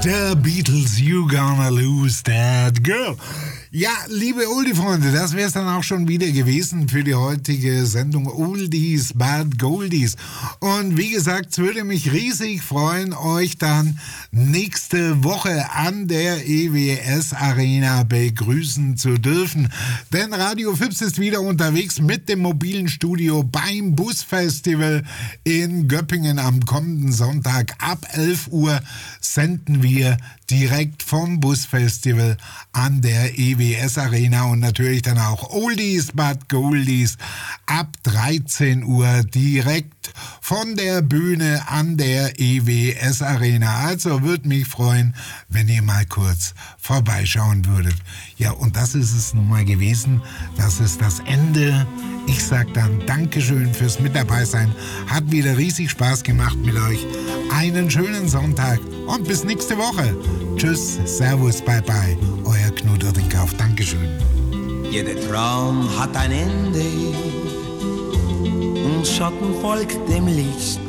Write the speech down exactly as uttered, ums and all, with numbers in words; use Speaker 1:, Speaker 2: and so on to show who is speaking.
Speaker 1: The Beatles, You Gonna Lose That Girl. Ja, liebe Oldie-Freunde, das wäre es dann auch schon wieder gewesen für die heutige Sendung Oldies but Goldies. Und wie gesagt, es würde mich riesig freuen, euch dann nächste Woche an der E W S Arena begrüßen zu dürfen. Denn Radio Fips ist wieder unterwegs mit dem mobilen Studio beim Busfestival in Göppingen am kommenden Sonntag. Ab elf Uhr senden wir direkt vom Busfestival an der E W S Arena und natürlich dann auch Oldies but Goldies ab dreizehn Uhr direkt von der Bühne an der E W S Arena. Also würde mich freuen, wenn ihr mal kurz vorbeischauen würdet. Ja, und das ist es nun mal gewesen. Das ist das Ende. Ich sag dann Dankeschön fürs mit dabei sein. Hat wieder riesig Spaß gemacht mit euch. Einen schönen Sonntag und bis nächste Woche. Tschüss, Servus, bye bye. Euer Knut Oettingkauf. Dankeschön.
Speaker 2: Jeder Traum hat ein Ende und Schatten folgt dem Licht.